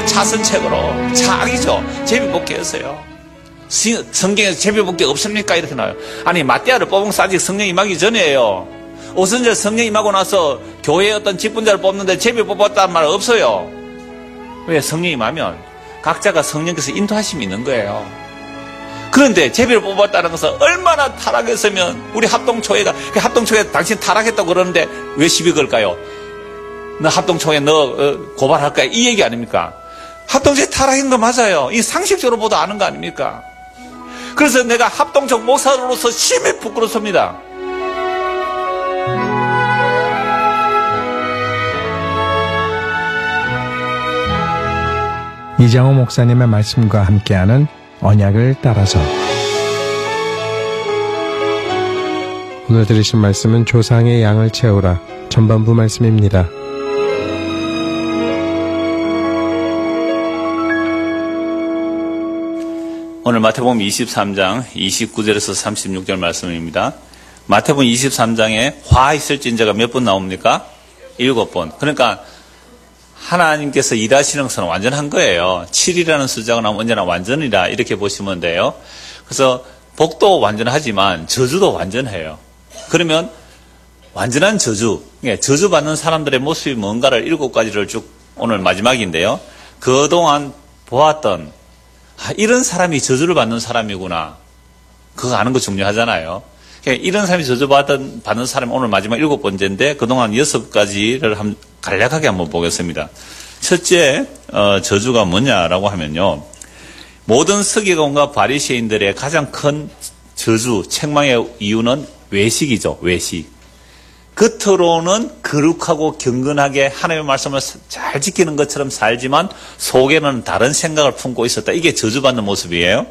차선책으로 자기죠. 제비뽑기였어요. 성경에서 제비뽑기 없습니까? 이렇게 나와요. 아니 마띠아를 뽑은 것은 아직 성령 임하기 전이에요. 오선절 성령 임하고 나서 교회에 어떤 직분자를 뽑는데 제비 뽑았다는 말 없어요. 왜? 성령 임하면 각자가 성령께서 인도하심이 있는 거예요. 그런데 제비를 뽑았다는 것은 얼마나 타락했으면 우리 합동초회가, 합동초회 당신 타락했다고 그러는데 왜 시비 걸까요? 너 합동초회 너 고발할 거야, 이 얘기 아닙니까? 합동초회 타락한 거 맞아요. 이 상식적으로 보도 아는 거 아닙니까? 그래서 내가 합동초 목사로서 심히 부끄럽습니다. 이장호 목사님의 말씀과 함께하는 언약을 따라서. 오늘 들으신 말씀은 조상의 양을 채우라 전반부 말씀입니다. 오늘 마태복음 23장 29절에서 36절 말씀입니다. 마태복음 23장에 화 있을진저가 몇 번 나옵니까? 7번. 그러니까 하나님께서 일하시는 것은 완전한 거예요. 7이라는 숫자가 나오면 언제나 완전이라 이렇게 보시면 돼요. 그래서 복도 완전하지만 저주도 완전해요. 그러면 완전한 저주, 저주받는 사람들의 모습이 뭔가를 7가지를 쭉 오늘 마지막인데요. 그동안 보았던 이런 사람이 저주를 받는 사람이구나. 그거 아는 거 중요하잖아요. 이런 사람이 저주받는 사람이 오늘 마지막 7번째인데 그동안 6가지를 간략하게 한번 보겠습니다. 첫째 저주가 뭐냐라고 하면요. 모든 서기관과 바리새인들의 가장 큰 저주, 책망의 이유는 외식이죠. 외식. 겉으로는 거룩하고 경건하게 하나님의 말씀을 잘 지키는 것처럼 살지만 속에는 다른 생각을 품고 있었다. 이게 저주받는 모습이에요.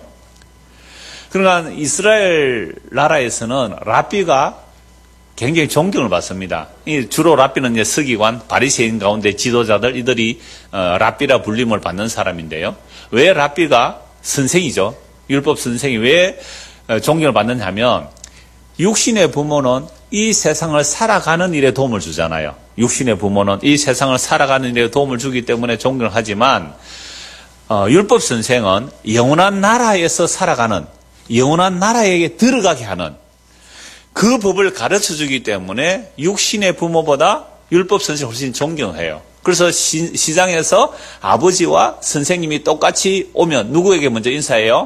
그러나 이스라엘 나라에서는 랍비가 굉장히 존경을 받습니다. 주로 랍비는 이제 서기관, 바리새인 가운데 지도자들, 이들이 랍비라 불림을 받는 사람인데요. 왜 랍비가 선생이죠? 율법 선생이 왜 존경을 받느냐 하면 육신의 부모는 이 세상을 살아가는 일에 도움을 주잖아요. 육신의 부모는 이 세상을 살아가는 일에 도움을 주기 때문에 존경을 하지만 율법 선생은 영원한 나라에서 살아가는, 영원한 나라에 들어가게 하는 그 법을 가르쳐 주기 때문에 육신의 부모보다 율법 선생을 훨씬 존경해요. 그래서 시장에서 아버지와 선생님이 똑같이 오면 누구에게 먼저 인사해요?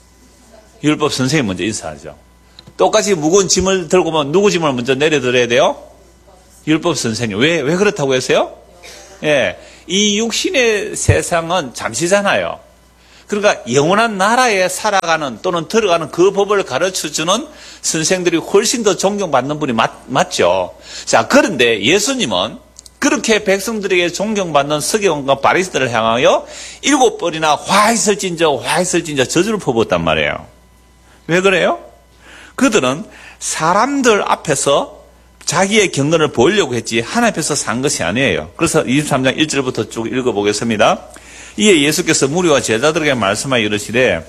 율법 선생님 먼저 인사하죠. 똑같이 무거운 짐을 들고 오면 누구 짐을 먼저 내려드려야 돼요? 율법 선생님. 왜 그렇다고 했어요? 예. 이 육신의 세상은 잠시잖아요. 그러니까 영원한 나라에 살아가는 또는 들어가는 그 법을 가르쳐주는 선생들이 훨씬 더 존경받는 분이 맞죠. 자, 그런데 예수님은 그렇게 백성들에게 존경받는 서기관과 바리새인들을 향하여 7번이나 화 있을진저 저주를 퍼붓단 말이에요. 왜 그래요? 그들은 사람들 앞에서 자기의 경건을 보이려고 했지 하나님 앞에서 산 것이 아니에요. 그래서 23장 1절부터 쭉 읽어보겠습니다. 이에 예수께서 무리와 제자들에게 말씀하여 이르시되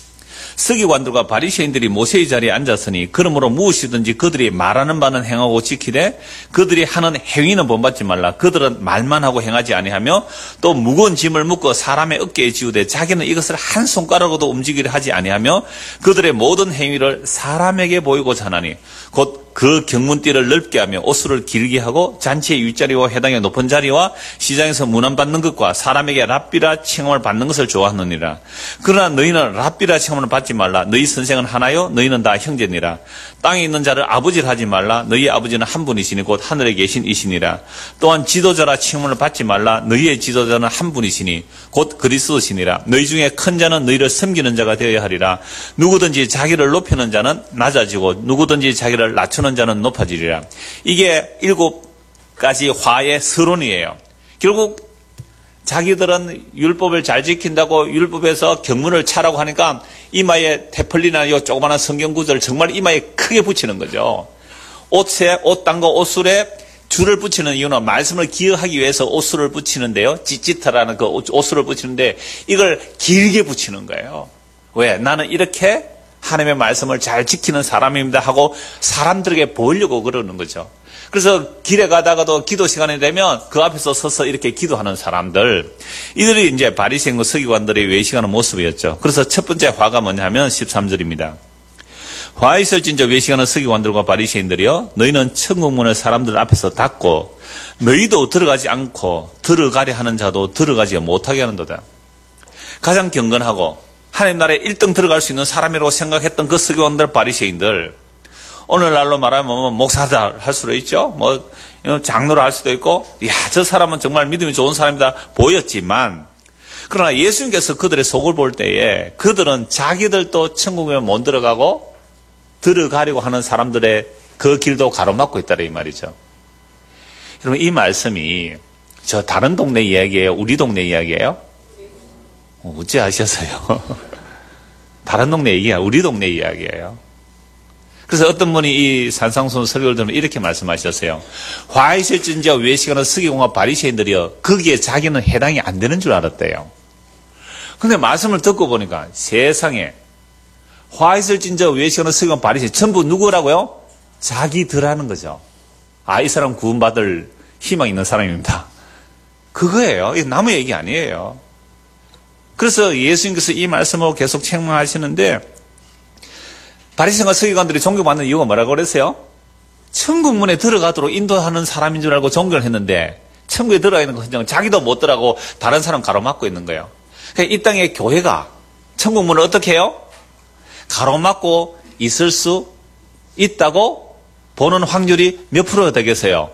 서기관들과 바리새인들이 모세의 자리에 앉았으니 그러므로 무엇이든지 그들이 말하는 바는 행하고 지키되 그들이 하는 행위는 본받지 말라. 그들은 말만 하고 행하지 아니하며 또 무거운 짐을 묶어 사람의 어깨에 지우되 자기는 이것을 한 손가락으로도 움직이려 하지 아니하며 그들의 모든 행위를 사람에게 보이고자 하나니 곧 그 경문띠를 넓게 하며 옷수를 길게 하고 잔치의 윗자리와 회당의 높은 자리와 시장에서 문안받는 것과 사람에게 랍비라 칭함을 받는 것을 좋아하느니라. 그러나 너희는 랍비라 칭함을 받지 말라. 너희 선생은 하나요? 너희는 다 형제니라. 땅에 있는 자를 아버지를 하지 말라. 너희의 아버지는 한 분이시니 곧 하늘에 계신 이시니라. 또한 지도자라 칭함을 받지 말라. 너희의 지도자는 한 분이시니 곧 그리스도시니라. 너희 중에 큰 자는 너희를 섬기는 자가 되어야 하리라. 누구든지 자기를 높이는 자는 낮아지고 누구든지 자기를 낮추는 자는 높아지리라. 이게 7가지 화의 서론이에요. 결국 자기들은 율법을 잘 지킨다고 율법에서 경문을 차라고 하니까 이마에 테플리나 이 조그마한 성경 구절을 정말 이마에 크게 붙이는 거죠. 옷 딴 거 옷술에 줄을 붙이는 이유는 말씀을 기억하기 위해서 옷술을 붙이는데요. 찌찌타라는 그 옷술을 붙이는데 이걸 길게 붙이는 거예요. 왜? 나는 이렇게 하나님의 말씀을 잘 지키는 사람입니다 하고 사람들에게 보이려고 그러는 거죠. 그래서 길에 가다가도 기도 시간이 되면 그 앞에서 서서 이렇게 기도하는 사람들, 이들이 이제 바리새인과 서기관들의 외식하는 모습이었죠. 그래서 첫 번째 화가 뭐냐면 13절입니다. 화 있을진저 외식하는 서기관들과 바리새인들이여, 너희는 천국문을 사람들 앞에서 닫고 너희도 들어가지 않고 들어가려 하는 자도 들어가지 못하게 하는도다. 가장 경건하고 하나님 나라에 1등 들어갈 수 있는 사람이라고 생각했던 그 서기관들, 바리새인들, 오늘날로 말하면 뭐 목사다 할 수도 있죠. 뭐 장로를 할 수도 있고, 야, 저 사람은 정말 믿음이 좋은 사람이다 보였지만, 그러나 예수님께서 그들의 속을 볼 때에 그들은 자기들도 천국에 못 들어가고 들어가려고 하는 사람들의 그 길도 가로막고 있다는 이 말이죠. 여러분, 이 말씀이 저 다른 동네 이야기예요? 우리 동네 이야기예요? 어찌 아셨어요? 다른 동네 이야기야, 우리 동네 이야기예요. 그래서 어떤 분이 이 산상수훈 설교를 들으면 이렇게 말씀하셨어요. 화 있을진저 외식하는 서기관과 바리새인들이여, 거기에 자기는 해당이 안 되는 줄 알았대요. 근데 말씀을 듣고 보니까 세상에 화 있을진저 외식하는 서기관, 바리새인 전부 누구라고요? 자기들 하는 거죠. 아, 이 사람 구원받을 희망 있는 사람입니다. 그거예요. 이게 남의 얘기 아니에요. 그래서 예수님께서 이 말씀을 계속 책망하시는데, 바리새인과 서기관들이 존경받는 이유가 뭐라고 그랬어요? 천국문에 들어가도록 인도하는 사람인 줄 알고 존경을 했는데, 천국에 들어가 있는 것은 자기도 못 들어가고 다른 사람 가로막고 있는 거예요. 그러니까 이 땅의 교회가 천국문을 어떻게 해요? 가로막고 있을 수 있다고 보는 확률이 몇 프로가 되겠어요?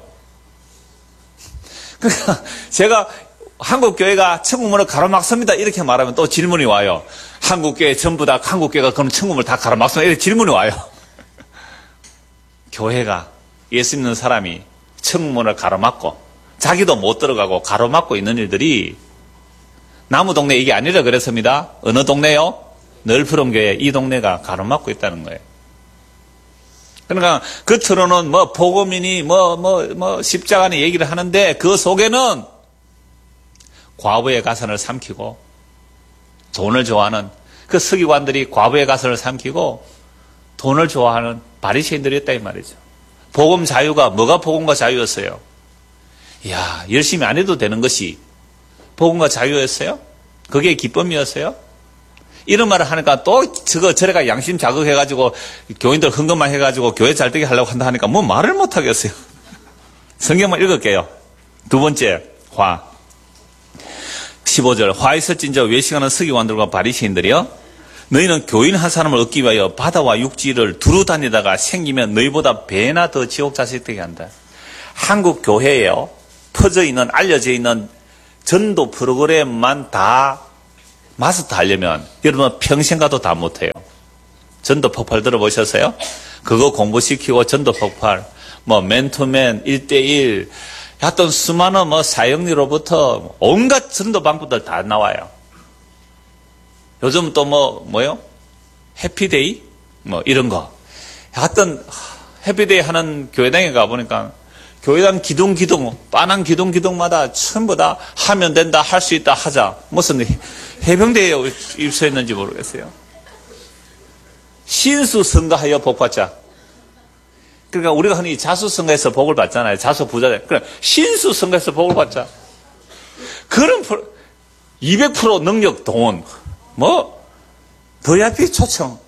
그러니까 제가 한국교회가 천국문을 가로막습니다 이렇게 말하면 또 질문이 와요. 한국교회 전부 다 한국교회가 그럼 천국문을 다 가로막습니다 이렇게 질문이 와요. 교회가, 예수 믿는 사람이 천국문을 가로막고 자기도 못 들어가고 가로막고 있는 일들이 나무 동네 이게 아니라 그랬습니다. 어느 동네요? 널푸른 교회, 이 동네가 가로막고 있다는 거예요. 그러니까 겉으로는 뭐 복음이니 뭐 십자가니 얘기를 하는데 그 속에는 과부의 가산을 삼키고 돈을 좋아하는 그 서기관들이 과부의 가산을 삼키고 돈을 좋아하는 바리새인들이었다 이 말이죠. 복음 자유가 뭐가 복음과 자유였어요? 이야, 열심히 안 해도 되는 것이 복음과 자유였어요? 그게 기쁨이었어요? 이런 말을 하니까 또 저래가 양심 자극해가지고 교인들 헌금만 해가지고 교회 잘되게 하려고 한다 하니까 뭐 말을 못 하겠어요. 성경만 읽을게요. 두 번째 화 15절. 화 있을진저 외식하는 서기관들과 바리새인들이여, 너희는 교인 한 사람을 얻기 위하여 바다와 육지를 두루 다니다가 생기면 너희보다 배나 더 지옥 자식 되게 한다. 한국 교회에요, 퍼져 있는, 알려져 있는 전도 프로그램만 다 마스터하려면 여러분 평생 가도 다 못해요. 전도 폭발 들어보셨어요? 그거 공부시키고 전도 폭발, 뭐 맨투맨, 1대1, 하여튼 수많은 뭐 사형리로부터 온갖 전도 방법들 다 나와요. 요즘 또 뭐요? 해피데이? 뭐 이런 거. 하여튼 해피데이 하는 교회당에 가보니까 교회당 기둥, 빤한 기둥마다 전부 다 하면 된다, 할 수 있다, 하자. 무슨 해병대에 입소했는지 모르겠어요. 신수 성가하여 복 받자. 그러니까 우리가 흔히 자수 성가해서 복을 받잖아요. 자수 부자들. 그래, 신수 성가해서 복을 받자. 그런 200% 능력, 돈, VIP 초청.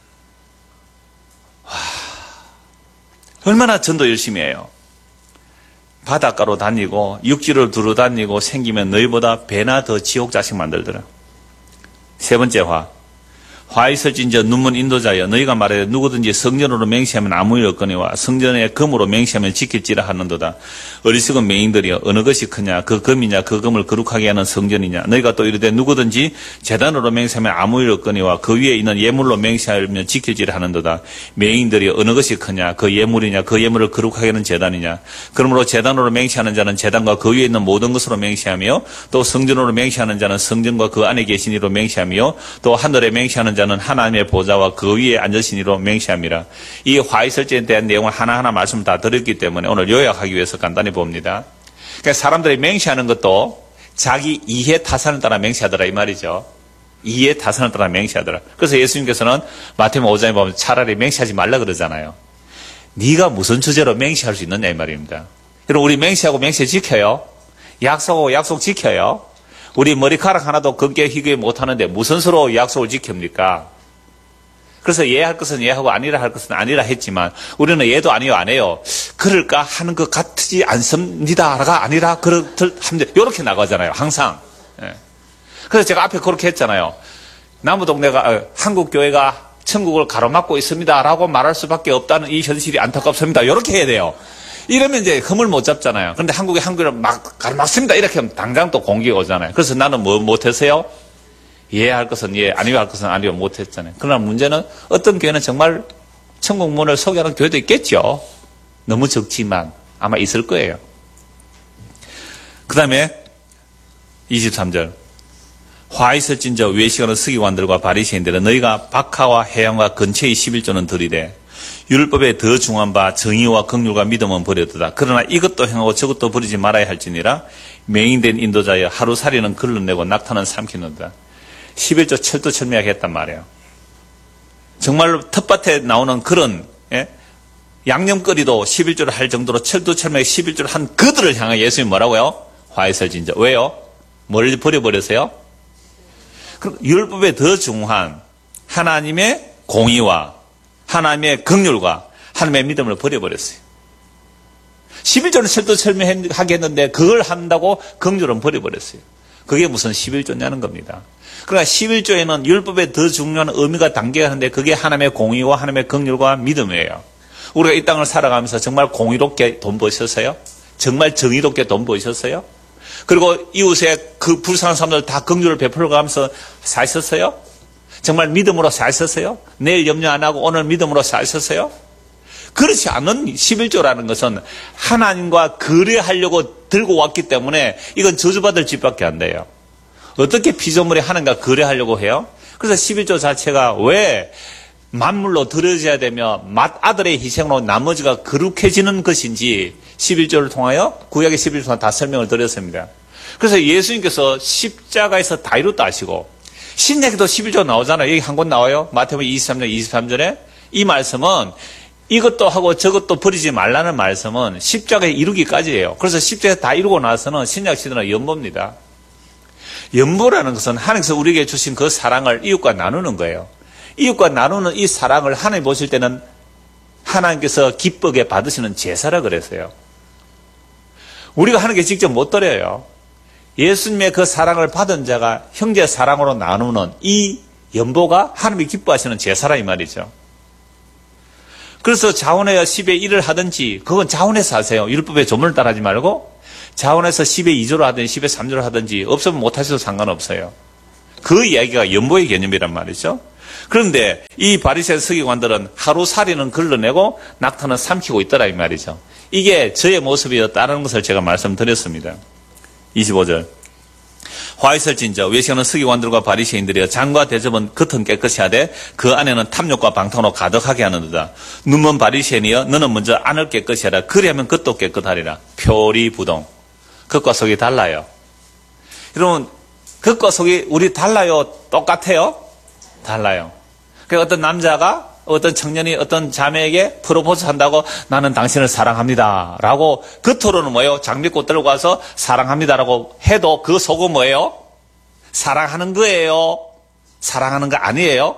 와, 얼마나 전도 열심히 해요. 바닷가로 다니고 육지를 두루 다니고 생기면 너희보다 배나 더 지옥 자식 만들더라. 세 번째 화 있을진저 눈먼 인도자여, 너희가 말하여 누구든지 성전으로 맹세하면 아무 일 없거니와 성전에 금으로 맹세하면 지킬지라 하는도다. 어리석은 맹인들이여, 어느 것이 크냐? 그 금이냐? 그 금을 거룩하게 하는 성전이냐? 너희가 또 이르되 누구든지 제단으로 맹세하면 아무 일 없거니와 그 위에 있는 예물로 맹세하면 지킬지라 하는도다. 맹인들이여, 어느 것이 크냐? 그 예물이냐? 그 예물을 거룩하게 하는 제단이냐? 그러므로 제단으로 맹세하는 자는 제단과 그 위에 있는 모든 것으로 맹세하며, 또 성전으로 맹세하는 자는 성전과 그 안에 계신 이로 맹세하며, 또 하늘에 맹세하는 자는 하나님의 보좌와 그 위에 앉으신 이로 맹세함이라. 이 화이설제에 대한 내용을 하나하나 말씀을 다 드렸기 때문에 오늘 요약하기 위해서 간단히 봅니다. 그러니까 사람들이 맹세하는 것도 자기 이해 타산을 따라 맹세하더라 이 말이죠. 이해 타산을 따라 맹세하더라. 그래서 예수님께서는 마태복음 5장에 보면 차라리 맹세하지 말라 그러잖아요. 네가 무슨 주제로 맹세할 수 있느냐 이 말입니다. 여러분 우리 맹세하고 맹세 지켜요? 약속하고 약속 지켜요? 우리 머리카락 하나도 검게 희게 못하는데 무슨 수로 약속을 지킵니까? 그래서 예 할 것은 예 하고 아니라 할 것은 아니라 했지만 우리는 예도 아니요 안 해요. 그럴까 하는 것 같지 않습니다가 아니라 그렇합니다. 이렇게 나가잖아요. 항상. 예. 그래서 제가 앞에 그렇게 했잖아요. 남부동네가 한국 교회가 천국을 가로막고 있습니다라고 말할 수밖에 없다는 이 현실이 안타깝습니다. 이렇게 해야 돼요. 이러면 이제 흠을 못 잡잖아요. 그런데 한국이 한국을 막 가로막습니다. 이렇게 하면 당장 또 공기가 오잖아요. 그래서 나는 뭐 못했어요? 예 할 것은 예, 아니요 할 것은 아니요 못했잖아요. 그러나 문제는 어떤 교회는 정말 천국문을 소개하는 교회도 있겠죠. 너무 적지만 아마 있을 거예요. 그 다음에 23절. 화 있을진저 외식하는 서기관들과 바리새인들은 너희가 박하와 해양과 근처의 11조는 들이되 율법에 더 중한 바 정의와 긍휼과 믿음은 버렸도다. 그러나 이것도 행하고 저것도 버리지 말아야 할지니라. 맹인된 인도자여 하루살이는 걸러내고 낙타는 삼키는다. 11조 철두철미하게 했단 말이에요. 정말로 텃밭에 나오는 그런 양념거리도 11조를 할 정도로 철두철미하게 11조를 한 그들을 향해 예수님이 뭐라고요? 화 있을진저. 왜요? 뭘 버려버렸어요? 율법에 더 중한 하나님의 공의와 하나님의 긍휼과 하나님의 믿음을 버려버렸어요. 11조는 철두철미하게 했는데 그걸 한다고 긍휼은 버려버렸어요. 그게 무슨 11조냐는 겁니다. 그러니까 11조에는 율법에 더 중요한 의미가 담겨 있는데 그게 하나님의 공의와 하나님의 긍휼과 믿음이에요. 우리가 이 땅을 살아가면서 정말 공의롭게 돈 버셨어요? 정말 정의롭게 돈 버셨어요? 그리고 이웃의 그 불쌍한 사람들 다 긍휼을 베풀어가면서 사셨어요? 정말 믿음으로 사셨어요? 내일 염려 안 하고 오늘 믿음으로 사셨어요? 그렇지 않은 11조라는 것은 하나님과 거래하려고 들고 왔기 때문에 이건 저주받을 짓밖에 안 돼요. 어떻게 피조물이 하나님과 거래하려고 해요? 그래서 11조 자체가 왜 만물로 들어져야 되며 맏아들의 희생으로 나머지가 거룩해지는 것인지 11조를 통하여 구약의 11조 통해 다 설명을 드렸습니다. 그래서 예수님께서 십자가에서 다 이뤘다 하시고 신약에도 11조 나오잖아요. 여기 한 곳 나와요. 마태복음 23장 23절에 이 말씀은 이것도 하고 저것도 버리지 말라는 말씀은 십자가에 이루기까지예요. 그래서 십자가에 다 이루고 나서는 신약 시대는 연보입니다. 연보라는 것은 하나님께서 우리에게 주신 그 사랑을 이웃과 나누는 거예요. 이웃과 나누는 이 사랑을 하나님 보실 때는 하나님께서 기쁘게 받으시는 제사라 그랬어요. 우리가 하나님께 직접 못 드려요. 예수님의 그 사랑을 받은 자가 형제 사랑으로 나누는 이 연보가 하나님이 기뻐하시는 제사라 이 말이죠. 그래서 자원하여 10의 1을 하든지 그건 자원해서 하세요. 율법의 조문을 따라하지 말고 자원해서 10의 2조로 하든지 10의 3조로 하든지 없으면 못하셔도 상관없어요. 그 이야기가 연보의 개념이란 말이죠. 그런데 이 바리새 서기관들은 하루살이는 걸러내고 낙타는 삼키고 있더라 이 말이죠. 이게 저의 모습이었다는 것을 제가 말씀드렸습니다. 25절. 화 있을진저 외식하는 서기관들과 바리새인들이여 잔과 대접은 겉은 깨끗이 하되 그 안에는 탐욕과 방탕으로 가득하게 하는도다. 눈먼 바리새인이여 너는 먼저 안을 깨끗이 하라. 그리하면 겉도 깨끗하리라. 표리부동. 겉과 속이 달라요. 여러분 겉과 속이 우리 달라요? 똑같아요? 달라요. 그러니까 어떤 남자가 어떤 청년이 어떤 자매에게 프로포즈 한다고 나는 당신을 사랑합니다 라고 겉으로는 뭐예요? 장미꽃 들고 와서 사랑합니다 라고 해도 그 속은 뭐예요? 사랑하는 거예요? 사랑하는 거 아니에요?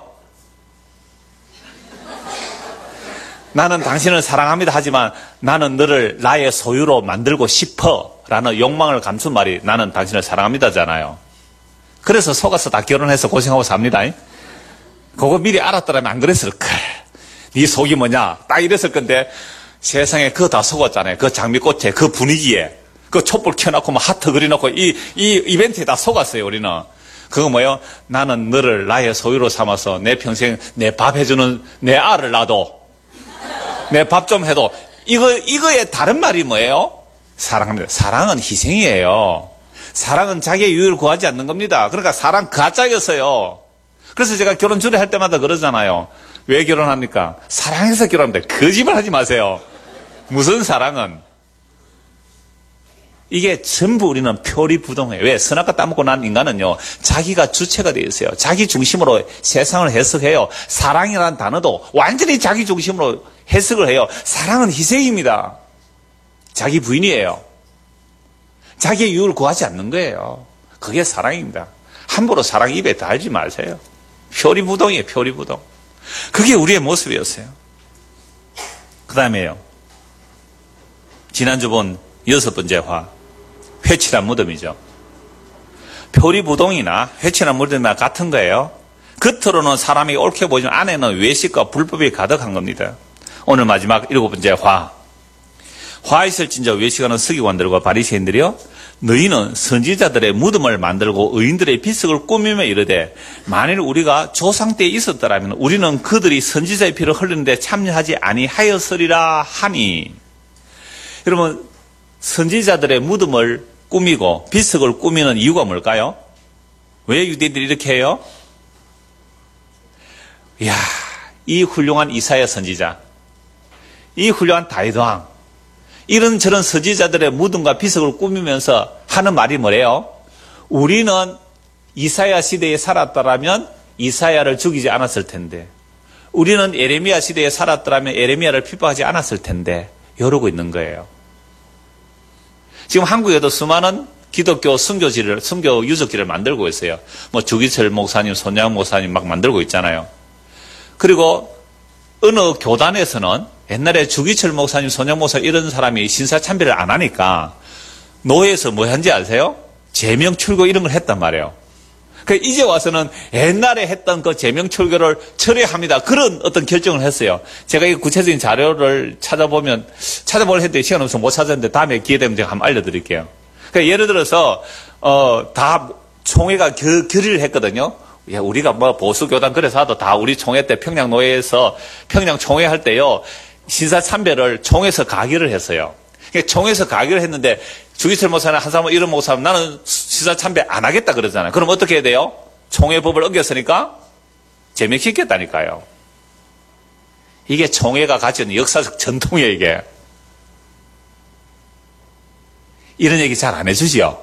나는 당신을 사랑합니다 하지만 나는 너를 나의 소유로 만들고 싶어 라는 욕망을 감춘 말이 나는 당신을 사랑합니다잖아요. 그래서 속아서 다 결혼해서 고생하고 삽니다. 그거 미리 알았더라면 안 그랬을 걸. 네 속이 뭐냐? 딱 이랬을 건데 세상에 그거 다 속았잖아요. 그 장미꽃에 그 분위기에 그 촛불 켜놓고 뭐 하트 그려놓고 이 이벤트에 다 속았어요. 우리는 그거 뭐요? 나는 너를 나의 소유로 삼아서 내 평생 내 밥 해주는 내 알을 놔도 내 밥 좀 해도 이거의 다른 말이 뭐예요? 사랑합니다. 사랑은 희생이에요. 사랑은 자기의 유익을 구하지 않는 겁니다. 그러니까 사랑 가짜였어요. 그래서 제가 결혼 주례할 때마다 그러잖아요. 왜 결혼합니까? 사랑해서 결혼합니다. 거짓말 하지 마세요. 무슨 사랑은? 이게 전부 우리는 표리부동해요. 왜? 선악과 따먹고 난 인간은요, 자기가 주체가 되어 있어요. 자기 중심으로 세상을 해석해요. 사랑이라는 단어도 완전히 자기 중심으로 해석을 해요. 사랑은 희생입니다. 자기 부인이에요. 자기의 유익을 구하지 않는 거예요. 그게 사랑입니다. 함부로 사랑 입에 달지 마세요. 표리부동이에요, 표리부동. 그게 우리의 모습이었어요. 그 다음에요. 지난주 본 6번째 화. 회칠한 무덤이죠. 표리부동이나 회칠한 무덤이나 같은 거예요. 겉으로는 사람이 옳게 보이지만 안에는 외식과 불법이 가득한 겁니다. 오늘 마지막 7번째 화. 화 있을진저 외식하는 서기관들과 바리새인들이요, 너희는 선지자들의 무덤을 만들고 의인들의 비석을 꾸미며 이르되 만일 우리가 조상 때에 있었더라면 우리는 그들이 선지자의 피를 흘리는데 참여하지 아니하였으리라 하니. 여러분, 선지자들의 무덤을 꾸미고 비석을 꾸미는 이유가 뭘까요? 왜 유대인들이 이렇게 해요? 이야, 이 훌륭한 이사야 선지자, 이 훌륭한 다윗 왕, 이런저런 선지자들의 무덤과 비석을 꾸미면서 하는 말이 뭐래요? 우리는 이사야 시대에 살았더라면 이사야를 죽이지 않았을 텐데, 우리는 에레미야 시대에 살았더라면 에레미야를 핍박하지 않았을 텐데, 이러고 있는 거예요. 지금 한국에도 수많은 기독교 선교 유적지를 만들고 있어요. 뭐 주기철 목사님, 손양 목사님 막 만들고 있잖아요. 그리고 어느 교단에서는 옛날에 주기철 목사님, 손양 목사님 이런 사람이 신사참배를 안 하니까 노예에서 뭐 한지 아세요? 제명출교 이런 걸 했단 말이에요. 그러니까 이제 와서는 옛날에 했던 그 제명출교를 철회합니다. 그런 어떤 결정을 했어요. 제가 이 구체적인 자료를 찾아보려 했는데 시간 없어서 못 찾았는데 다음에 기회 되면 제가 한번 알려드릴게요. 그러니까 예를 들어서 다 총회가 결의를 했거든요. 야, 우리가 뭐 보수교단 그래서 하도 다 우리 총회 때 평양 노예에서 평양 총회 할 때요, 신사참배를 총회에서 가결을 했어요. 그러니까 총회에서 가결을 했는데 주기철 목사나 한사모 이런 목사는 나는 신사참배 안 하겠다 그러잖아요. 그럼 어떻게 해야 돼요? 총회법을 어겼으니까 제명시켰다니까요. 이게 총회가 가진 역사적 전통이에요, 이게. 이런 얘기 잘 안 해주지요.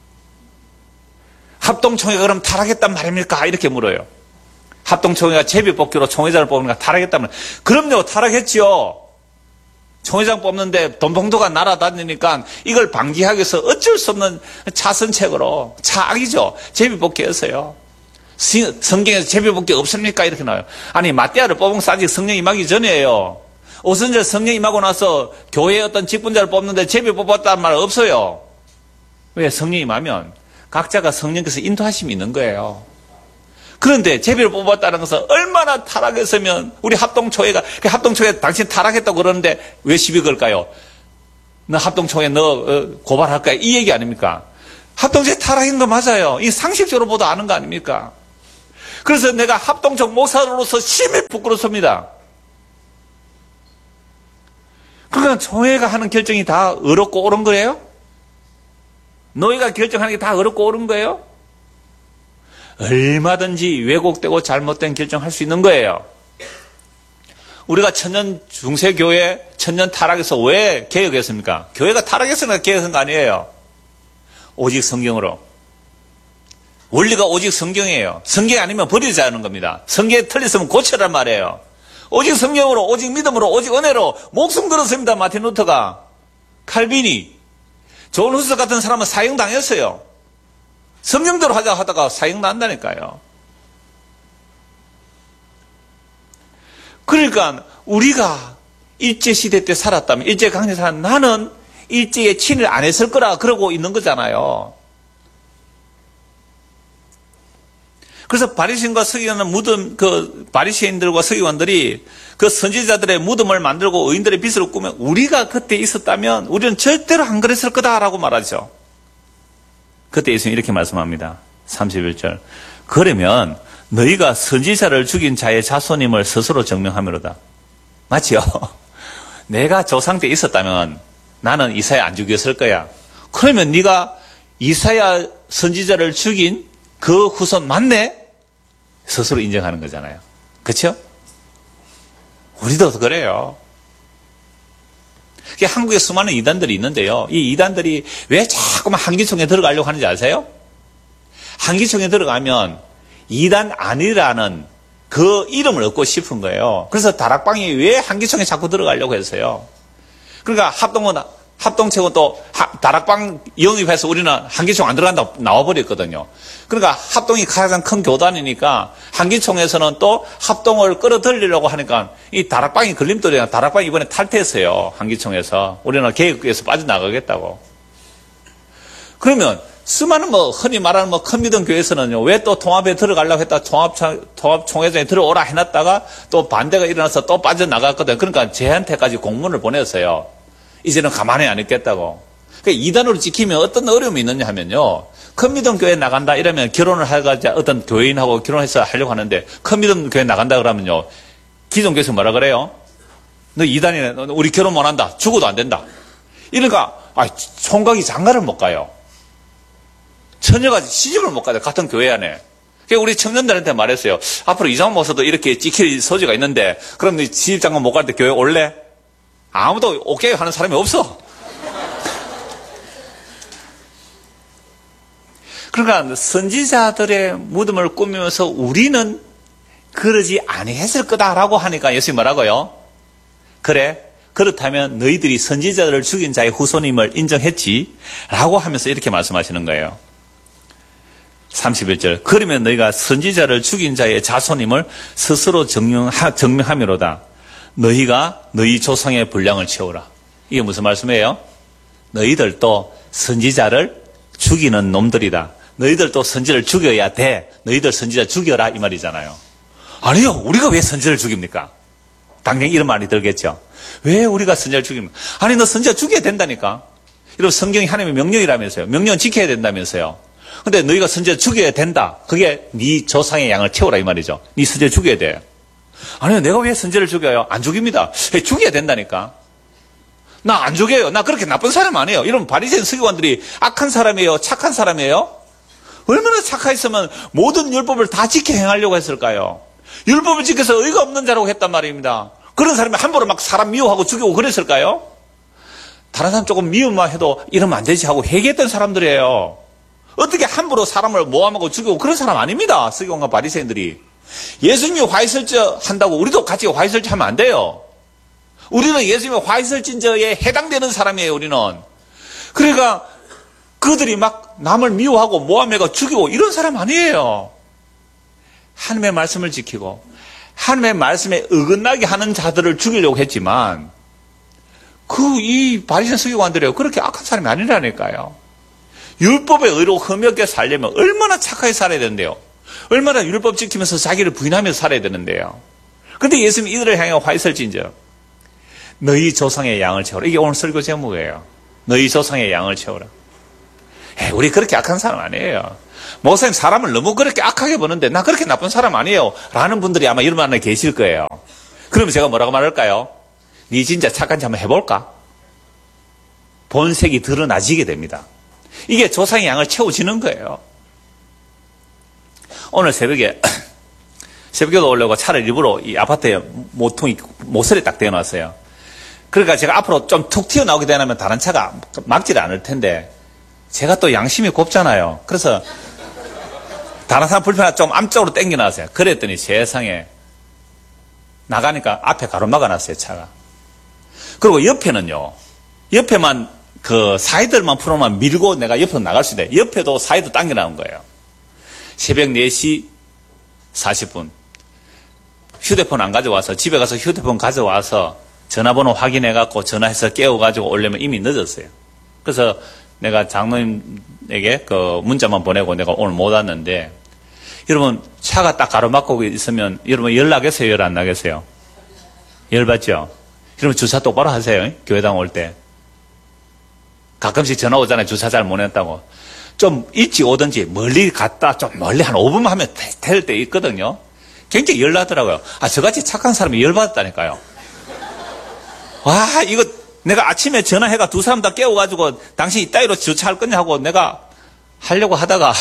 합동총회가 그럼 타락했단 말입니까? 이렇게 물어요. 합동총회가 제비뽑기로 총회장을 뽑으니까 타락했다면, 그럼요, 타락했지요. 총회장 뽑는데 돈봉투가 날아다니니까 이걸 방지하기 위해서 어쩔 수 없는 차선책으로, 차악이죠. 제비뽑기였어요. 성경에서 제비뽑기 없습니까? 이렇게 나와요. 아니, 마띠아를 뽑은 건 아직 성령 임하기 전이에요. 오선절 성령 임하고 나서 교회의 어떤 직분자를 뽑는데 제비 뽑았다는 말 없어요. 왜? 성령 임하면 각자가 성령께서 인도하심이 있는 거예요. 그런데 제비를 뽑았다는 것은 얼마나 타락했으면 우리 합동총회가, 합동총회 당신 타락했다고 그러는데 왜 시비 걸까요? 너 합동총회 너 고발할 거야, 이 얘기 아닙니까? 합동총회 타락한 거 맞아요. 이 상식적으로 보도 아는 거 아닙니까? 그래서 내가 합동총 목사로서 심히 부끄럽습니다. 그러니까 총회가 하는 결정이 다 어렵고 옳은 거예요? 노예가 결정하는 게 다 어렵고 옳은 거예요? 얼마든지 왜곡되고 잘못된 결정할 수 있는 거예요. 우리가 천년 중세교회 천년 타락해서 왜 개혁했습니까? 교회가 타락했으니까 개혁한 거 아니에요. 오직 성경으로. 원리가 오직 성경이에요. 성경이 아니면 버리자는 겁니다. 성경에 틀렸으면 고쳐란 말이에요. 오직 성경으로, 오직 믿음으로, 오직 은혜로 목숨 걸었습니다. 마틴 루터가. 칼빈이. 존 후스 같은 사람은 사형당했어요. 성경대로 하자 하다가 사형난다니까요. 그러니까 우리가 일제시대 때 살았다면, 일제강점기 살았다면 나는 일제에 친일 안 했을 거라 그러고 있는 거잖아요. 그래서 바리새인과 서기관은 바리새인들과 서기관들이 그 선지자들의 무덤을 만들고 의인들의 빚을 꾸며 우리가 그때 있었다면 우리는 절대로 안 그랬을 거다라고 말하죠. 그때 예수님이 이렇게 말씀합니다. 31절. 그러면 너희가 선지자를 죽인 자의 자손임을 스스로 증명하미로다. 맞지요? 내가 조상 때 있었다면 나는 이사야 안 죽였을 거야. 그러면 네가 이사야 선지자를 죽인 그 후손 맞네? 스스로 인정하는 거잖아요. 그렇죠? 우리도 그래요. 한국에 수많은 이단들이 있는데요. 이 이단들이 왜 자꾸만 한기총에 들어가려고 하는지 아세요? 한기총에 들어가면 이단 아니라는 그 이름을 얻고 싶은 거예요. 그래서 다락방이 왜 한기총에 자꾸 들어가려고 했어요. 그러니까 합동체고 또 다락방 영입해서 우리는 한기총 안 들어간다고 나와버렸거든요. 그러니까 합동이 가장 큰 교단이니까 한기총에서는 또 합동을 끌어들이려고 하니까 이 다락방이 걸림돌이야. 다락방이 이번에 탈퇴했어요. 한기총에서. 우리는 개혁에서 빠져나가겠다고. 그러면 수많은 흔히 말하는 큰 믿음 교회에서는요, 왜 또 통합에 들어가려고 했다, 통합총회장에 들어오라 해놨다가 또 반대가 일어나서 또 빠져나갔거든. 그러니까 저한테까지 공문을 보냈어요. 이제는 가만히 안 있겠다고. 그러니까 이단으로 찍히면 어떤 어려움이 있느냐 하면요, 큰 믿음 교회 나간다 이러면 결혼을 해가지고 어떤 교인하고 결혼해서 하려고 하는데 큰 믿음 교회 나간다 그러면요, 기존 교회에서 뭐라 그래요? 너 이단이네. 우리 결혼 못 한다. 죽어도 안 된다. 이러니까 총각이 장가를 못 가요. 처녀가 시집을 못 가요. 같은 교회 안에. 그러니까 우리 청년들한테 말했어요. 앞으로 이상한 모습도 이렇게 찍힐 소지가 있는데 그럼 너 시집장가 못 갈 때 교회 올래? 아무도 오케이 하는 사람이 없어. 그러니까 선지자들의 무덤을 꾸미면서 우리는 그러지 아니했을 거다라고 하니까 예수님이 뭐라고요? 그래, 그렇다면 너희들이 선지자들을 죽인 자의 후손임을 인정했지? 라고 하면서 이렇게 말씀하시는 거예요. 31절. 그러면 너희가 선지자를 죽인 자의 자손임을 스스로 증명함이로다. 너희가 너희 조상의 분량을 채우라. 이게 무슨 말씀이에요? 너희들도 선지자를 죽이는 놈들이다. 너희들도 선지자를 죽여야 돼. 너희들 선지자 죽여라 이 말이잖아요. 아니요. 우리가 왜 선지자를 죽입니까? 당연히 이런 말이 들겠죠. 왜 우리가 선지자를 죽입니까? 아니 너 선지자 죽여야 된다니까. 이런 성경이 하나님의 명령이라면서요. 명령은 지켜야 된다면서요. 근데 너희가 선지자 죽여야 된다. 그게 네 조상의 양을 채우라 이 말이죠. 네 선지자 죽여야 돼요. 아니요, 내가 왜 선지자를 죽여요? 안 죽입니다. 죽여야 된다니까. 나 안 죽여요. 나 그렇게 나쁜 사람 아니에요. 이런 바리새인 서기관들이 악한 사람이에요? 착한 사람이에요? 얼마나 착했으면 모든 율법을 다 지켜 행하려고 했을까요? 율법을 지켜서 의가 없는 자라고 했단 말입니다. 그런 사람이 함부로 막 사람 미워하고 죽이고 그랬을까요? 다른 사람 조금 미움만 해도 이러면 안 되지 하고 회개했던 사람들이에요. 어떻게 함부로 사람을 모함하고 죽이고 그런 사람 아닙니다. 서기관과 바리새인들이. 예수님이 화이설제 한다고 우리도 같이 화이설제 하면 안 돼요. 우리는 예수님의 화이설진저에 해당되는 사람이에요. 우리는. 그러니까 그들이 막 남을 미워하고 모함해가 죽이고 이런 사람 아니에요. 하나님의 말씀을 지키고 하나님의 말씀에 어긋나게 하는 자들을 죽이려고 했지만 이 바리새인 서기관들이요, 그렇게 악한 사람이 아니라니까요. 율법의 의로 흠없게 살려면 얼마나 착하게 살아야 되는데요. 얼마나 율법 지키면서 자기를 부인하면서 살아야 되는데요. 그런데 예수님이 이들을 향해 화이설진저 너희 조상의 양을 채우라. 이게 오늘 설교 제목이에요. 너희 조상의 양을 채우라. 우리 그렇게 악한 사람 아니에요. 목사님 사람을 너무 그렇게 악하게 보는데 나 그렇게 나쁜 사람 아니에요 라는 분들이 아마 이런 분이 계실 거예요. 그러면 제가 뭐라고 말할까요? 네 진짜 착한지 한번 해볼까? 본색이 드러나지게 됩니다. 이게 조상의 양을 채워지는 거예요. 오늘 새벽에 새벽에도 오려고 차를 일부러 이 아파트에 모퉁이 모서리에 딱 대어놨어요. 그러니까 제가 앞으로 좀 툭 튀어나오게 되면 다른 차가 막지를 않을 텐데 제가 또 양심이 곱잖아요. 그래서 다른 사람 불편하게 좀 앞쪽으로 당겨놨어요. 그랬더니 세상에 나가니까 앞에 가로막아놨어요, 차가. 그리고 옆에는요, 옆에만 그 사이드만 풀어만 밀고 내가 옆으로 나갈 수 있는데 옆에도 사이드 당겨놓은 거예요. 새벽 4시 40분. 휴대폰 안 가져와서 집에 가서 휴대폰 가져와서 전화번호 확인해갖고 전화해서 깨워가지고 오려면 이미 늦었어요. 그래서 내가 장로님에게 그 문자만 보내고 내가 오늘 못 왔는데, 여러분 차가 딱 가로막고 있으면 여러분 열나겠어요? 열 안 나겠어요? 열받죠? 여러분 주차 똑바로 하세요. 교회당 올 때. 가끔씩 전화 오잖아요. 주차 잘 못 했다고. 좀 일찍 오든지 멀리 갔다 좀 멀리 한 5분만 하면 될 때 있거든요. 굉장히 열나더라고요. 저같이 착한 사람이 열받았다니까요. 와, 이거 내가 아침에 전화해가 두 사람 다 깨워가지고 당신 이따위로 주차할 거냐 하고 내가 하려고 하다가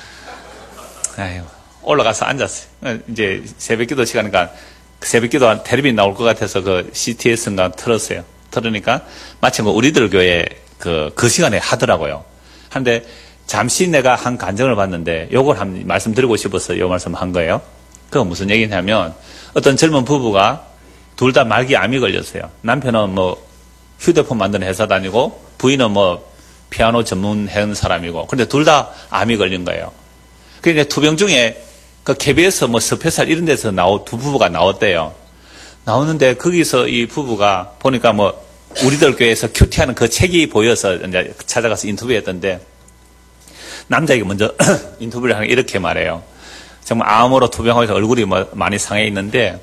올라가서 앉았어요. 이제 새벽기도 시간이니까 새벽기도 텔레비전 나올 것 같아서 그 CTS인가 틀었어요. 들으니까 마침 우리들 교회 그 시간에 하더라고요. 한데 잠시 내가 한 간증을 봤는데 요걸 한 말씀드리고 싶어서 요 말씀 한 거예요. 그거 무슨 얘기냐면 어떤 젊은 부부가 둘 다 말기 암이 걸렸어요. 남편은 뭐 휴대폰 만드는 회사 다니고 부인은 뭐 피아노 전문하는 사람이고 근데 둘 다 암이 걸린 거예요. 그러니까 투병 중에 그 KBS 뭐 스페셜 이런 데서 두 부부가 나왔대요. 나오는데 거기서 이 부부가 보니까 뭐 우리들 교회에서 큐티하는 그 책이 보여서 이제 찾아가서 인터뷰했던데 남자에게 먼저 인터뷰를 하는 게 이렇게 말해요. 정말 암으로 투병하면서 얼굴이 뭐 많이 상해 있는데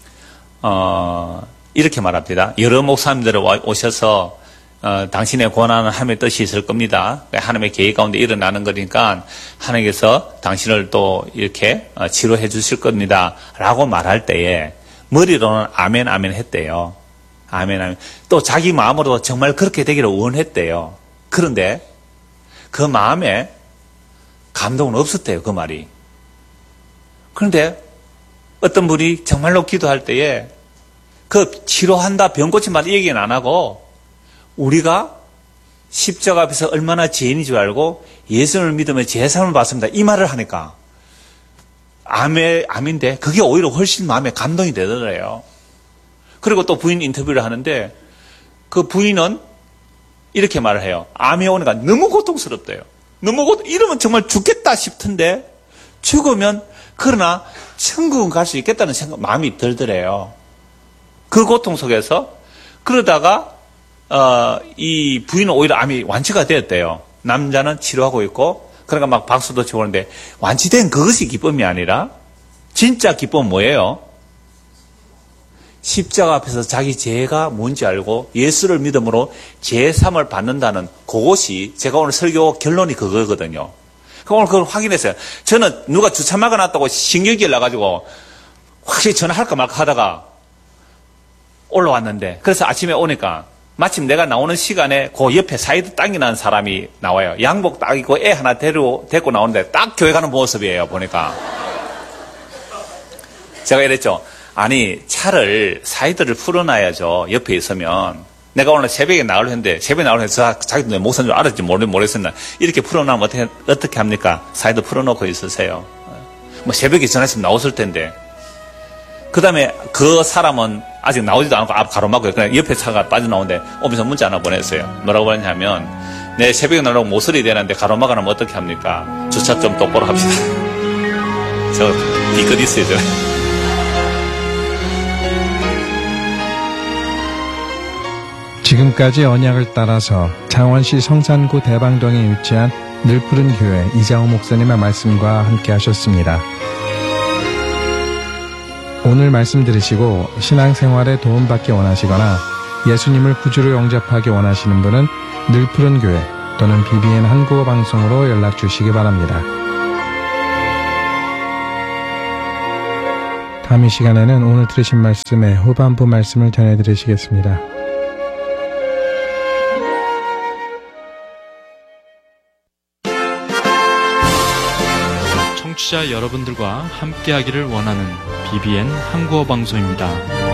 이렇게 말합니다. 여러 목사님들 오셔서 당신의 고난은 하나님의 뜻이 있을 겁니다. 하나님의 계획 가운데 일어나는 거니까 하나님께서 당신을 또 이렇게 치료해 주실 겁니다. 라고 말할 때에 머리로는 아멘 아멘 했대요. 아멘 아멘. 또 자기 마음으로 정말 그렇게 되기를 원했대요. 그런데 그 마음에 감동은 없었대요. 그 말이. 그런데 어떤 분이 정말로 기도할 때에 그 치료한다 병 고친다 이 얘기는 안 하고 우리가 십자가 앞에서 얼마나 죄인인 줄 알고 예수를 믿으면 죄사함을 받습니다. 이 말을 하니까 암인데 그게 오히려 훨씬 마음에 감동이 되더래요. 그리고 또 부인 인터뷰를 하는데 그 부인은 이렇게 말을 해요. 암이 오니까 너무 고통스럽대요. 이러면 정말 죽겠다 싶던데 죽으면 그러나 천국은 갈 수 있겠다는 생각, 마음이 들더래요. 그 고통 속에서 그러다가 이 부인은 오히려 암이 완치가 되었대요. 남자는 치료하고 있고 그러니까 막 박수도 치고 오는데 완치된 그것이 기쁨이 아니라 진짜 기쁨은 뭐예요? 십자가 앞에서 자기 죄가 뭔지 알고 예수를 믿음으로 죄사함을 받는다는 그것이 제가 오늘 설교 결론이 그거거든요. 오늘 그걸 확인했어요. 저는 누가 주차 막아놨다고 신경질 나가지고 확실히 전화할까 말까 하다가 올라왔는데 그래서 아침에 오니까 마침 내가 나오는 시간에 그 옆에 사이드 당기는 사람이 나와요. 양복 딱 입고 애 하나 데리고 나오는데 딱 교회 가는 모습이에요. 보니까. 제가 이랬죠. 아니 차를 사이드를 풀어놔야죠. 옆에 있으면. 내가 오늘 새벽에 나가려 했는데 새벽에 나가려 해서 자기도 목사님 줄 알았지 모르겠었나. 이렇게 풀어놓으면 어떻게 합니까? 사이드 풀어놓고 있으세요. 뭐 새벽에 전화했으면 나왔을 텐데. 그 다음에 그 사람은 아직 나오지도 않고 앞 가로막고 그냥 옆에 차가 빠져나오는데 오면서 문자 하나 보냈어요. 뭐라고 보냈냐면 내 새벽에 나오고 모서리 되는데 가로막으면 어떻게 합니까? 주차 좀 똑바로 합시다. 저 뒤끝 있어요. 저. 지금까지 언약을 따라서 창원시 성산구 대방동에 위치한 늘푸른 교회 이장호 목사님의 말씀과 함께 하셨습니다. 오늘 말씀 들으시고 신앙생활에 도움받기 원하시거나 예수님을 구주로 영접하기 원하시는 분은 늘푸른 교회 또는 BBN 한국어 방송으로 연락 주시기 바랍니다. 다음 이 시간에는 오늘 들으신 말씀의 후반부 말씀을 전해드리시겠습니다. 청취자 여러분들과 함께하기를 원하는 BBN 한국어 방송입니다.